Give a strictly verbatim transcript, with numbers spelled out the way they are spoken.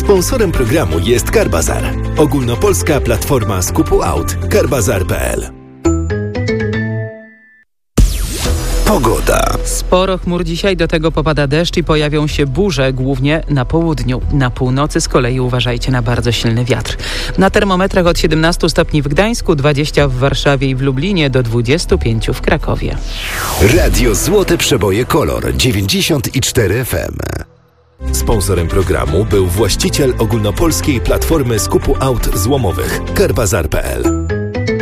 Sponsorem programu jest Carbazar, ogólnopolska platforma skupu aut. Carbazar kropka p l. Pogoda. Sporo chmur dzisiaj, do tego popada deszcz i pojawią się burze, głównie na południu. Na północy z kolei uważajcie na bardzo silny wiatr. Na termometrach od siedemnastu stopni w Gdańsku, dwudziestu w Warszawie i w Lublinie, do dwudziestu pięciu w Krakowie. Radio Złote Przeboje Kolor dziewięćdziesiąt cztery F M. Sponsorem programu był właściciel ogólnopolskiej platformy skupu aut złomowych Carbazar kropka p l.